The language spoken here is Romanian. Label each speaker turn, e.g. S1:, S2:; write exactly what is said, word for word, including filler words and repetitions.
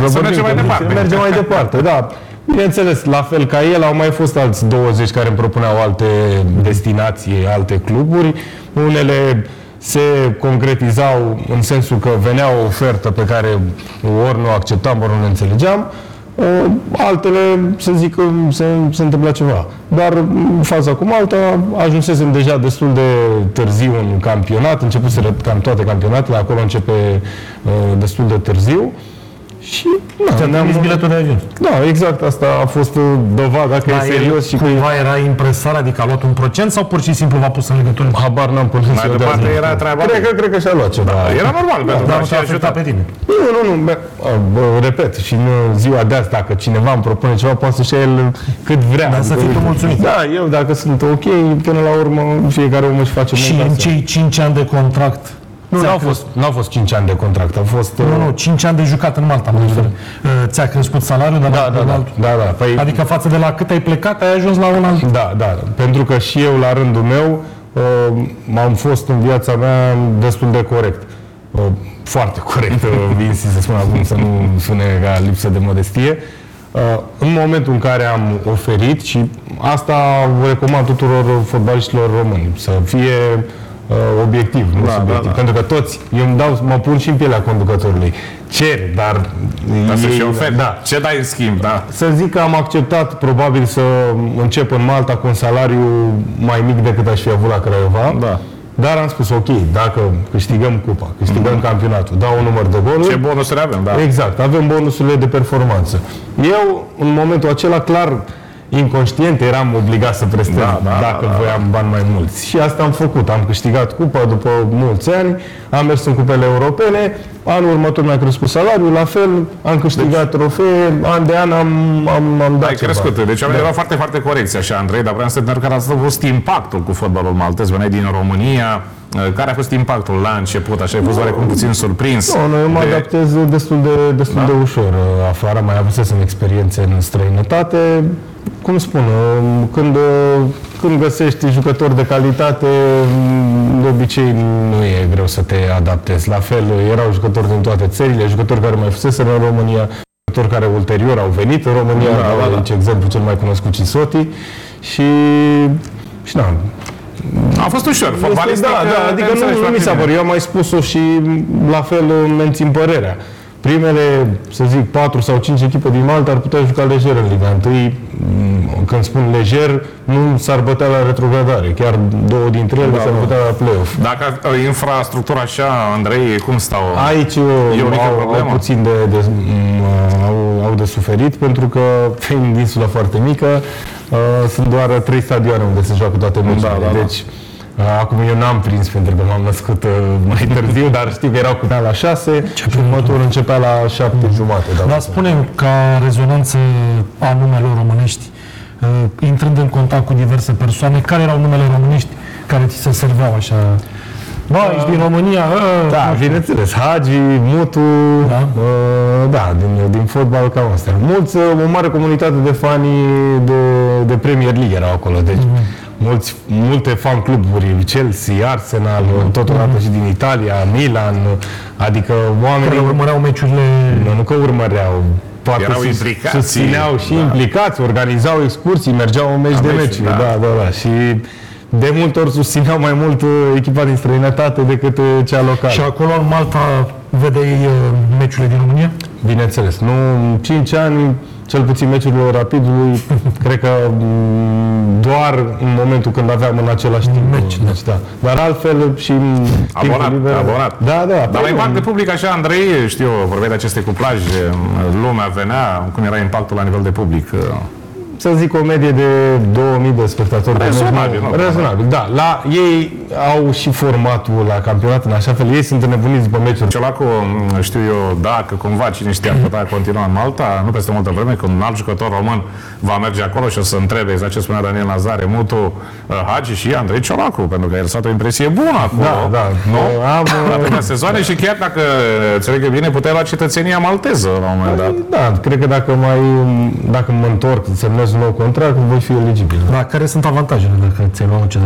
S1: să mergem mai departe.
S2: Mergem mai departe, da. Bineînțeles, la fel ca el, au mai fost alți douăzeci care îmi propuneau alte destinații, alte cluburi. Unele se concretizau în sensul că venea o ofertă pe care ori nu acceptam, ori nu ne înțelegeam. Altele, să zic că se, se întâmpla ceva. Dar în faza cum alta, ajunsesem deja destul de târziu în campionat, începuseră cam toate campionatele, acolo începe uh, destul de târziu. Și
S3: ți-a trimis biletul de avion.
S2: Da, exact, asta a fost dovada că da, e serios și că
S3: cumva era impresar, adică a luat un procent sau pur și simplu v-a pus în legătură?
S2: Habar n-am pus în
S1: mai departe era treaba.
S2: Cred că, cred că și-a luat ceva.
S1: Da, era normal, pentru că
S3: și-a ajutat pe tine.
S2: Nu, nu, nu, bă, bă, repet, și în ziua de azi, dacă cineva îmi propune ceva, poate să-și ia el cât vrea.
S3: Dar să fii tu mulțumit.
S2: Da, eu dacă sunt ok, până la urmă fiecare om își face
S3: munca. Și în cei cinci ani de contract.
S2: Nu, n-au fost, n-au fost cinci ani de contract, au fost...
S3: Nu, nu, cinci ani de jucat în Malta, mă refer. Ți-a crescut salariul?
S2: Da, da, da, da, da, da. Păi,
S3: adică față de la cât ai plecat, ai ajuns la un alt...
S2: Da, da, pentru că și eu, la rândul meu, am fost în viața mea destul de corect. Foarte corect, insist să spun acum, să nu sune ca lipsă de modestie. În momentul în care am oferit, și asta o recomand tuturor fotbaliștilor români, să fie obiectiv, nu
S1: da,
S2: subiectiv.
S1: Da, da.
S2: Pentru că toți, eu îmi dau, mă pun și în pielea conducătorului. Cer, dar...
S1: Dar să și oferi.
S2: Da.
S1: Ce dai în schimb, da?
S2: Să zic că am acceptat probabil să încep în Malta cu un salariu mai mic decât aș fi avut la Craiova.
S1: Da.
S2: Dar am spus, ok, dacă câștigăm cupa, câștigăm mm-hmm. campionatul, dau un număr de goluri...
S1: Ce bonusuri avem, da.
S2: Exact, avem bonusurile de performanță. Eu, în momentul acela, clar, inconștient, eram obligat să prestez
S1: da, da,
S2: dacă
S1: da, da,
S2: voiam bani mai mulți. Și asta am făcut. Am câștigat cupa după mulți ani, am mers în cupele europene, anul următor mi-a crescut salariul, la fel, am câștigat deci, trofee, an de an am, am, am dat
S1: ai
S2: ceva.
S1: crescut. Deci da. Erau foarte, foarte corecți așa, Andrei, dar vreau să te întreb care a fost impactul cu fotbalul maltez. Veneai din România, care a fost impactul la început? Așa ai fost oarecum puțin surprins?
S2: Nu, no, eu mă de... adaptez destul de, destul da? de ușor. Afară mai avusesem experiențe în străinătate. Cum spun, când, când găsești jucători de calitate, de obicei nu e greu să te adaptezi. La fel, erau jucători din toate țările, jucători care mai fuseseră în România, jucători care ulterior au venit în România, da, da, da. Aici exemplu cel mai cunoscut Cisoti și, și da,
S1: a fost ușor, fotbalistic.
S2: Da, da, adică nu, nu mi s-a părut. Eu am mai spus-o și la fel mențin părerea. Primele, să zic, patru sau cinci echipe din Malta ar putea juca lejer în Liga unu. Când spun lejer, nu s-ar bătea la retrogradare. Chiar două dintre ele da, s-ar bătea la play-off.
S1: Dacă infrastructura așa, Andrei, cum stau?
S2: Aici au, au puțin de, de, au, au de suferit, pentru că, fiind insula foarte mică, uh, sunt doar trei stadioane unde se joacă toate meciurile. Da, da, deci, acum eu n-am prins pentru că m-am născut uh, mai târziu, dar știu că erau cu la șase și următorul începea la șapte jumate.
S3: Dar spune-mi, ca rezonanță a numelor românești, uh, intrând în contact cu diverse persoane, care erau numele românești care ți se serveau așa? Bă, uh, ești din România? Uh,
S2: da, bineînțeles. Hagi, Mutu, da, uh, da din, din fotbal, cam astea. Mulți, o mare comunitate de fani de, de Premier League erau acolo, deci mm-hmm. Mulți, multe fan cluburi, Chelsea, Arsenal, mm-hmm. totodată și din Italia, Milan, adică oamenii...
S3: Care urmăreau meciurile...
S2: Nu, nu că urmăreau, poate
S1: erau
S2: sus,
S1: implicați,
S2: susțineau și
S1: da.
S2: implicați, organizau excursii, mergeau în meci de meci, da. da, da, da, și de multe ori susțineau mai mult echipa din străinătate decât cea locală.
S3: Și acolo în Malta vedeai meciurile din România?
S2: Bineînțeles, nu, cinci ani, cel puțin meciurile Rapidului, cred că doar în momentul când aveam în același timp meci, deci, da. Dar altfel și în
S1: abonat, liber, abonat.
S2: Da, da.
S1: Dar la impact de public așa, Andrei, știu, vorbeai de aceste cuplaje, lumea venea, cum era impactul la nivel de public?
S2: Să zic o medie de două mii de spectatori.
S1: Rezonabil, nu?
S2: Rezonabil, da. La ei au și formatul la campionat în așa fel. Ei sunt înnebuniți după meciuri.
S1: Ciolacu, știu eu, dacă cumva cine știe ar putea continua în Malta, nu peste multă vreme, când un alt jucător român va merge acolo și o să întrebe exact ce spunea Daniel Nazare, Mutu, Hagi și Andrei Ciolacu, pentru că el s-a o impresie bună acolo.
S2: Da, da.
S1: Nu?
S2: Am,
S1: la primea sezoane și chiar dacă înțeleg că bine, puteai lua cetățenia malteză la un moment dat.
S2: Da, cred că dacă mai dacă mă întorc, semnez un nou contract, voi fi eligibil.
S3: Da, care sunt avantajele dacă ți-ai luat o cetățenie?